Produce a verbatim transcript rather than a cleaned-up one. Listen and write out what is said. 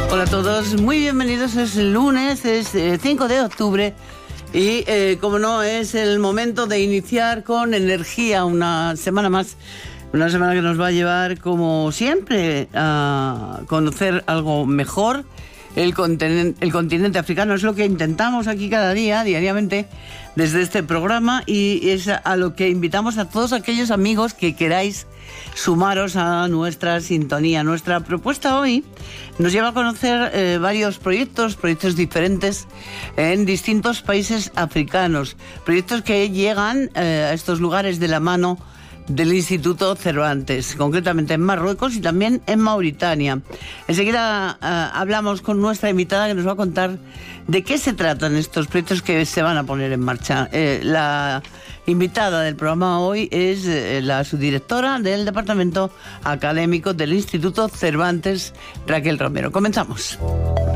Hola a todos, muy bienvenidos. Es el lunes, es eh, cinco de octubre y, eh, como no, es el momento de iniciar con energía una semana más. Una semana que nos va a llevar, como siempre, a conocer algo mejor. El continente, el continente africano es lo que intentamos aquí cada día, diariamente, desde este programa, y es a lo que invitamos a todos aquellos amigos que queráis sumaros a nuestra sintonía. Nuestra propuesta hoy nos lleva a conocer eh, varios proyectos, proyectos diferentes en distintos países africanos, proyectos que llegan eh, a estos lugares de la mano del Instituto Cervantes, concretamente en Marruecos y también en Mauritania. Enseguida uh, hablamos con nuestra invitada, que nos va a contar de qué se tratan estos proyectos que se van a poner en marcha. Eh, la invitada del programa hoy es eh, la subdirectora del Departamento Académico del Instituto Cervantes, Raquel Romero. Comenzamos.